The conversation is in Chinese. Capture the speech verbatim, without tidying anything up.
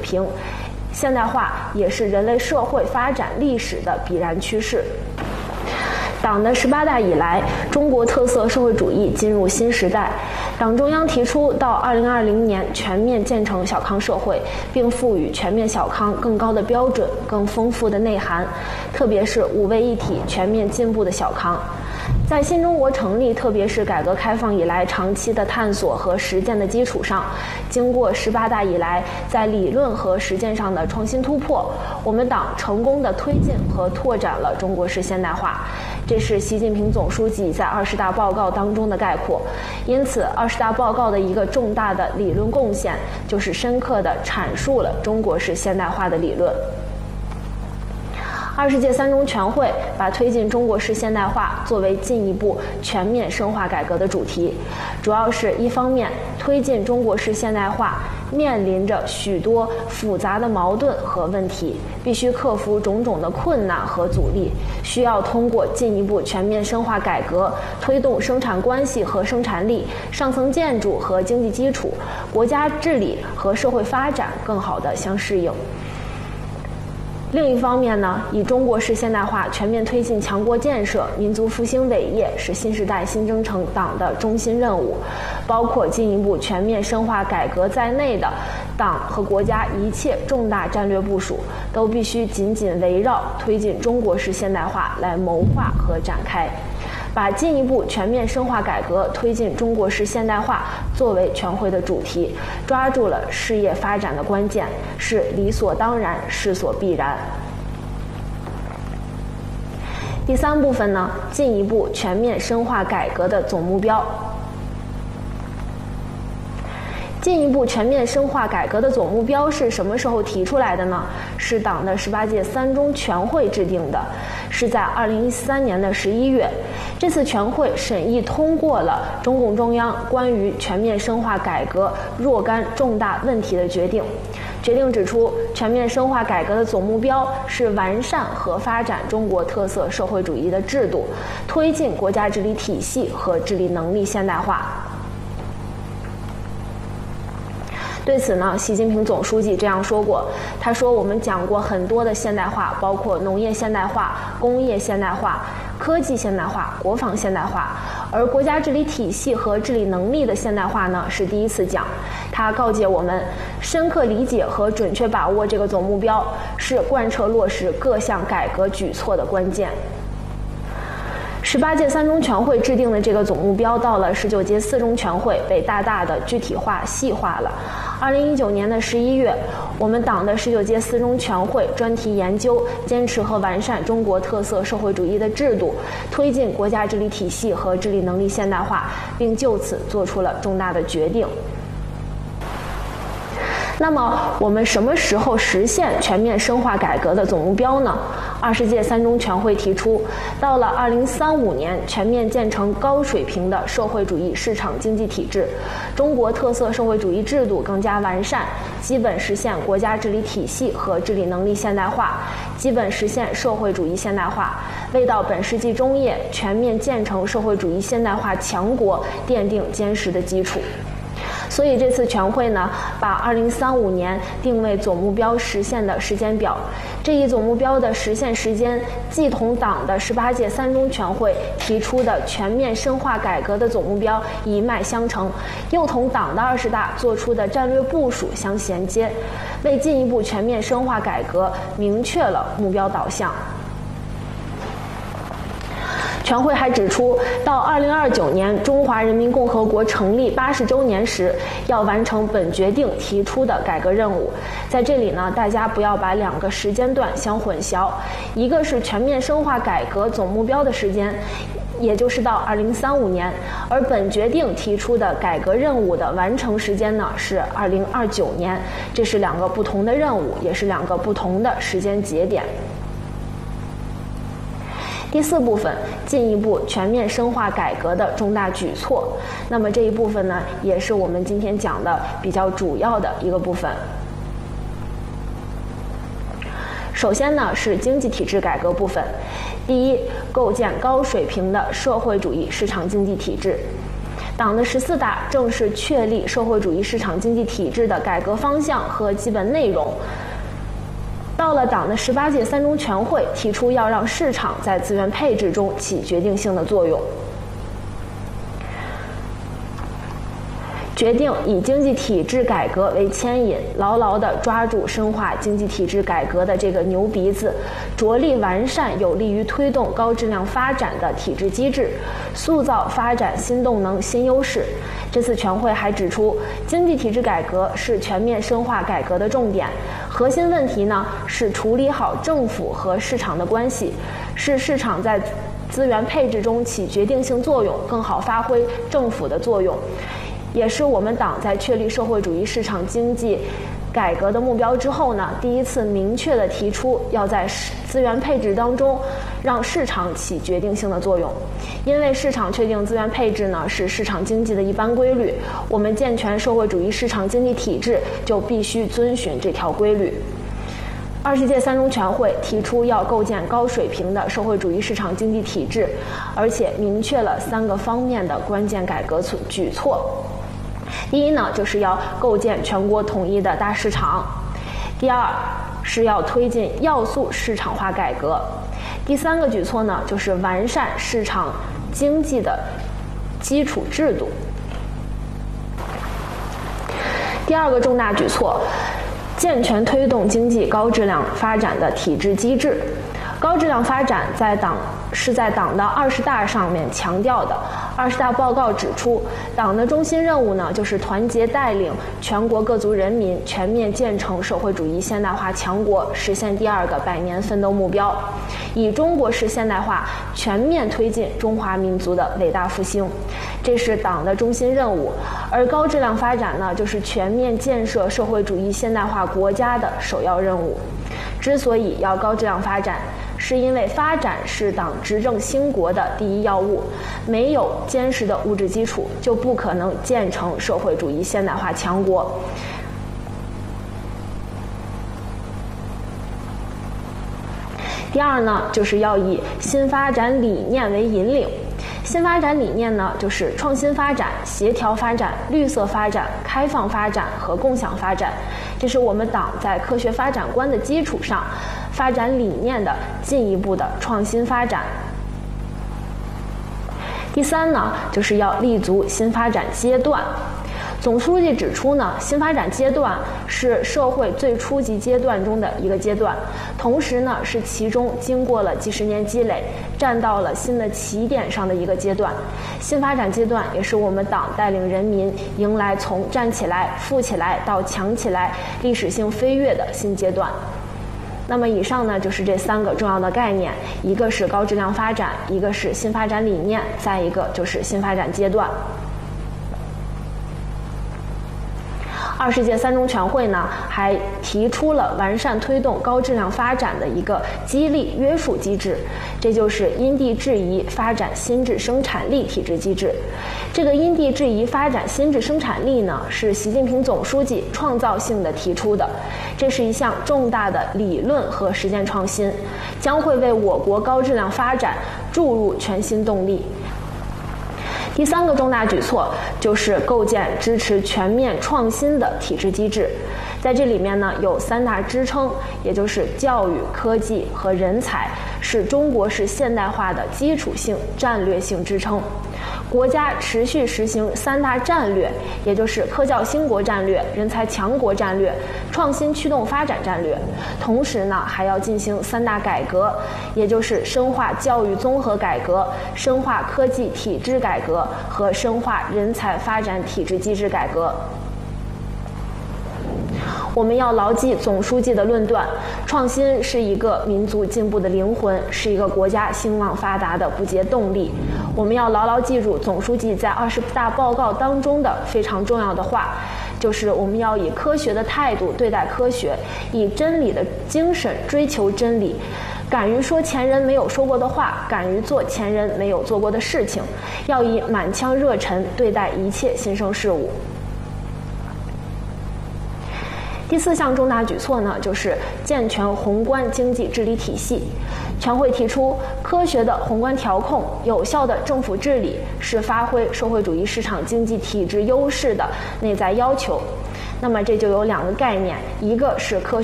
平。现代化也是人类社会发展历史的必然趋势。党的十八大以来，中国特色社会主义进入新时代。党中央提出到二零二零年全面建成小康社会，并赋予全面小康更高的标准、更丰富的内涵，特别是五位一体、全面进步的小康。在新中国成立，特别是改革开放以来长期的探索和实践的基础上，经过十八大以来在理论和实践上的创新突破，我们党成功的推进和拓展了中国式现代化。这是习近平总书记在二十大报告当中的概括。因此，二十大报告的一个重大的理论贡献，就是深刻地阐述了中国式现代化的理论。二十届三中全会把推进中国式现代化作为进一步全面深化改革的主题，主要是一方面推进中国式现代化面临着许多复杂的矛盾和问题，必须克服种种的困难和阻力，需要通过进一步全面深化改革，推动生产关系和生产力、上层建筑和经济基础、国家治理和社会发展更好地相适应。另一方面呢，以中国式现代化全面推进强国建设、民族复兴伟业是新时代新征程党的中心任务，包括进一步全面深化改革在内的党和国家一切重大战略部署，都必须紧紧围绕推进中国式现代化来谋划和展开。把进一步全面深化改革、推进中国式现代化作为全会的主题，抓住了事业发展的关键，是理所当然、势所必然。第三部分呢，进一步全面深化改革的总目标。进一步全面深化改革的总目标是什么时候提出来的呢？是党的十八届三中全会制定的，是在二零一三年的十一月。这次全会审议通过了中共中央关于全面深化改革若干重大问题的决定。决定指出，全面深化改革的总目标是完善和发展中国特色社会主义的制度，推进国家治理体系和治理能力现代化。对此呢，习近平总书记这样说过，他说我们讲过很多的现代化，包括农业现代化、工业现代化、科技现代化、国防现代化，而国家治理体系和治理能力的现代化呢是第一次讲。他告诫我们，深刻理解和准确把握这个总目标，是贯彻落实各项改革举措的关键。十八届三中全会制定的这个总目标，到了十九届四中全会被大大的具体化、细化了。二零一九年的十一月，我们党的十九届四中全会专题研究坚持和完善中国特色社会主义的制度，推进国家治理体系和治理能力现代化，并就此做出了重大的决定。那么我们什么时候实现全面深化改革的总目标呢？二十届三中全会提出，到了二零三五年全面建成高水平的社会主义市场经济体制，中国特色社会主义制度更加完善，基本实现国家治理体系和治理能力现代化，基本实现社会主义现代化，为到本世纪中叶全面建成社会主义现代化强国奠定坚实的基础。所以这次全会呢，把二零三五年定为总目标实现的时间表。这一总目标的实现时间，既同党的十八届三中全会提出的全面深化改革的总目标一脉相承，又同党的二十大做出的战略部署相衔接，为进一步全面深化改革明确了目标导向。全会还指出，到二零二九年中华人民共和国成立八十周年时，要完成本决定提出的改革任务。在这里呢，大家不要把两个时间段相混淆，一个是全面深化改革总目标的时间，也就是到二零三五年，而本决定提出的改革任务的完成时间呢是二零二九年，这是两个不同的任务，也是两个不同的时间节点。第四部分，进一步全面深化改革的重大举措。那么这一部分呢，也是我们今天讲的比较主要的一个部分。首先呢，是经济体制改革部分。第一，构建高水平的社会主义市场经济体制。 党的十四大正式确立社会主义市场经济体制的改革方向和基本内容。到了党的十八届三中全会，提出要让市场在资源配置中起决定性的作用。决定以经济体制改革为牵引，牢牢地抓住深化经济体制改革的这个牛鼻子，着力完善有利于推动高质量发展的体制机制，塑造发展新动能、新优势。这次全会还指出，经济体制改革是全面深化改革的重点，核心问题呢是处理好政府和市场的关系，是市场在资源配置中起决定性作用，更好发挥政府的作用。也是我们党在确立社会主义市场经济改革的目标之后呢，第一次明确地提出要在资源配置当中让市场起决定性的作用。因为市场确定资源配置呢是市场经济的一般规律，我们健全社会主义市场经济体制就必须遵循这条规律。二十届三中全会提出要构建高水平的社会主义市场经济体制，而且明确了三个方面的关键改革举措。第一呢，就是要构建全国统一的大市场；第二是要推进要素市场化改革；第三个举措呢，就是完善市场经济的基础制度。第二个重大举措，健全推动经济高质量发展的体制机制。高质量发展在党是在党的二十大上面强调的。二十大报告指出，党的中心任务呢，就是团结带领全国各族人民全面建成社会主义现代化强国，实现第二个百年奋斗目标，以中国式现代化全面推进中华民族的伟大复兴，这是党的中心任务。而高质量发展呢，就是全面建设社会主义现代化国家的首要任务。之所以要高质量发展，是因为发展是党执政兴国的第一要务，没有坚实的物质基础，就不可能建成社会主义现代化强国。第二呢，就是要以新发展理念为引领。新发展理念呢，就是创新发展、协调发展、绿色发展、开放发展和共享发展。这是我们党在科学发展观的基础上，发展理念的进一步的创新发展。第三呢，就是要立足新发展阶段。总书记指出呢，新发展阶段是社会最初级阶段中的一个阶段，同时呢是其中经过了几十年积累，站到了新的起点上的一个阶段。新发展阶段也是我们党带领人民迎来从站起来、富起来到强起来历史性飞跃的新阶段。那么以上呢就是这三个重要的概念，一个是高质量发展，一个是新发展理念，再一个就是新发展阶段。二十届三中全会呢，还提出了完善推动高质量发展的一个激励约束机制，这就是因地制宜发展新质生产力体制机制。这个因地制宜发展新质生产力呢，是习近平总书记创造性的提出的，这是一项重大的理论和实践创新，将会为我国高质量发展注入全新动力。第三个重大举措就是构建支持全面创新的体制机制，在这里面呢有三大支撑，也就是教育、科技和人才，是中国式现代化的基础性战略性支撑。国家持续实行三大战略，也就是科教兴国战略、人才强国战略、创新驱动发展战略。同时呢，还要进行三大改革，也就是深化教育综合改革、深化科技体制改革和深化人才发展体制机制改革。我们要牢记总书记的论断，创新是一个民族进步的灵魂，是一个国家兴旺发达的不竭动力。我们要牢牢记住总书记在二十大报告当中的非常重要的话，就是我们要以科学的态度对待科学，以真理的精神追求真理，敢于说前人没有说过的话，敢于做前人没有做过的事情，要以满腔热忱对待一切新生事物。 第四项重大举措呢，就是健全宏观经济治理体系。全会提出，科学的宏观调控、有效的政府治理是发挥社会主义市场经济体制优势的内在要求。那么这就有两个概念，一个是科学